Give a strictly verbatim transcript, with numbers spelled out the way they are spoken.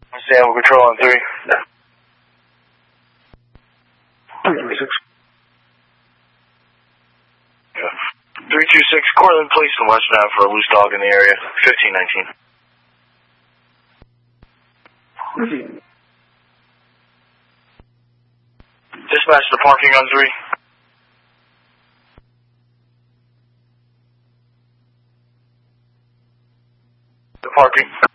Sample control on three. three two six, Cortland Police and West now for a loose dog in the area, fifteen nineteen. Dispatch the parking on three. The parking.